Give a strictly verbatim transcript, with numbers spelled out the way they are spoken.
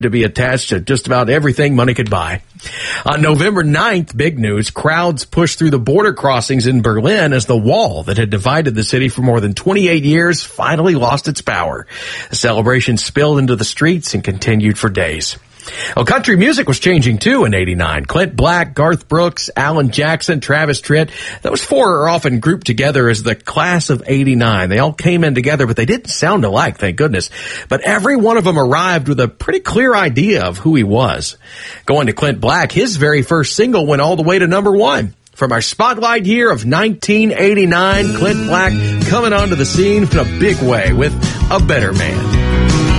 to be attached to just about everything money could buy. On November ninth, big news, crowds pushed through the border crossings in Berlin as the wall that had divided the city for more than twenty-eight years finally lost its power. The celebration spilled into the streets and continued for days. Well, country music was changing, too, in eighty-nine. Clint Black, Garth Brooks, Alan Jackson, Travis Tritt, those four are often grouped together as the class of eighty-nine. They all came in together, but they didn't sound alike, thank goodness. But every one of them arrived with a pretty clear idea of who he was. Going to Clint Black, his very first single went all the way to number one. From our spotlight year of nineteen eighty-nine, Clint Black coming onto the scene in a big way with A Better Man.